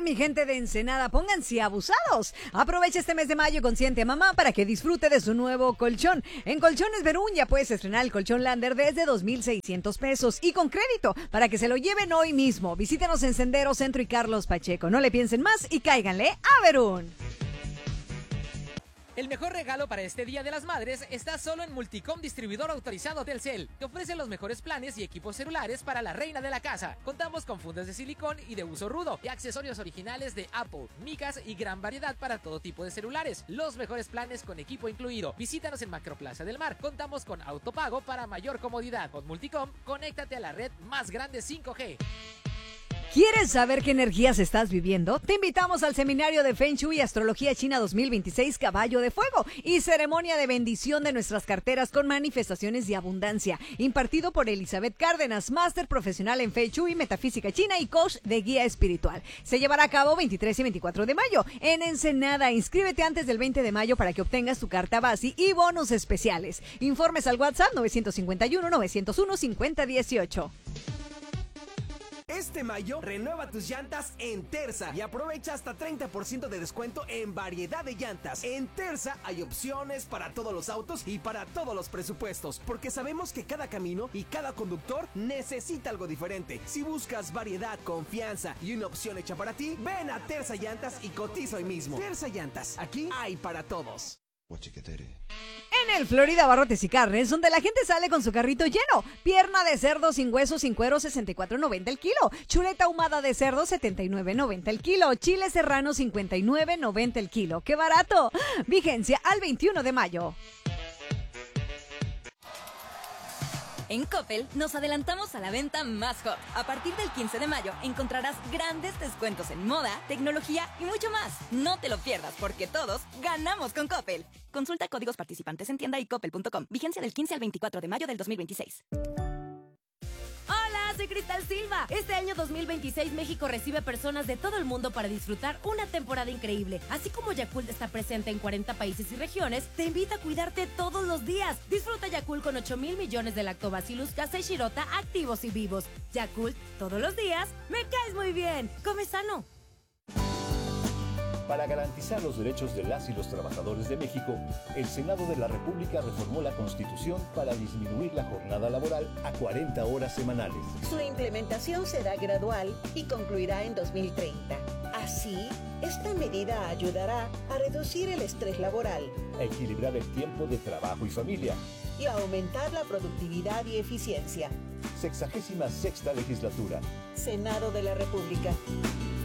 mi gente de Ensenada, pónganse abusados. Aprovecha este mes de mayo y consiente a mamá para que disfrute de su nuevo colchón. En Colchones Verún ya puedes estrenar el colchón Lander desde 2,600 pesos y con crédito para que se lo lleven hoy mismo. Visítenos en Sendero Centro y Carlos Pacheco. No le piensen más y cáiganle a Verún. El mejor regalo para este Día de las Madres está solo en Multicom, distribuidor autorizado Telcel, que ofrece los mejores planes y equipos celulares para la reina de la casa. Contamos con fundas de silicón y de uso rudo y accesorios originales de Apple, micas y gran variedad para todo tipo de celulares. Los mejores planes con equipo incluido. Visítanos en Macroplaza del Mar. Contamos con autopago para mayor comodidad. Con Multicom, conéctate a la red más grande 5G. ¿Quieres saber qué energías estás viviendo? Te invitamos al seminario de Feng Shui y Astrología China 2026 Caballo de Fuego y ceremonia de bendición de nuestras carteras con manifestaciones de abundancia, impartido por Elizabeth Cárdenas, máster profesional en Feng Shui, metafísica china y coach de guía espiritual. Se llevará a cabo 23 y 24 de mayo en Ensenada. Inscríbete antes del 20 de mayo para que obtengas tu carta base y bonos especiales. Informes al WhatsApp 951-901-5018. Este mayo, renueva tus llantas en Terza y aprovecha hasta 30% de descuento en variedad de llantas. En Terza hay opciones para todos los autos y para todos los presupuestos, porque sabemos que cada camino y cada conductor necesita algo diferente. Si buscas variedad, confianza y una opción hecha para ti, ven a Terza Llantas y cotiza hoy mismo. Terza Llantas, aquí hay para todos. En el Florida Barrotes y Carnes, donde la gente sale con su carrito lleno. Pierna de cerdo sin hueso, sin cuero, 64.90 el kilo. Chuleta ahumada de cerdo, 79.90 el kilo. Chile serrano, 59.90 el kilo. ¡Qué barato! Vigencia al 21 de mayo. En Coppel nos adelantamos a la venta más hot. A partir del 15 de mayo encontrarás grandes descuentos en moda, tecnología y mucho más. No te lo pierdas porque todos ganamos con Coppel. Consulta códigos participantes en tienda y coppel.com. Vigencia del 15 al 24 de mayo del 2026. Hola, soy Cristal Silva. Este año 2026 México recibe personas de todo el mundo para disfrutar una temporada increíble. Así como Yakult está presente en 40 países y regiones, te invita a cuidarte todos los días. Disfruta Yakult con 8,000 millones de lactobacillus casei shirota activos y vivos. Yakult, todos los días, me caes muy bien. Come sano. Para garantizar los derechos de las y los trabajadores de México, el Senado de la República reformó la Constitución para disminuir la jornada laboral a 40 horas semanales. Su implementación será gradual y concluirá en 2030. Así, esta medida ayudará a reducir el estrés laboral, A equilibrar el tiempo de trabajo y familia. y a aumentar la productividad y eficiencia. 66ª legislatura. Senado de la República.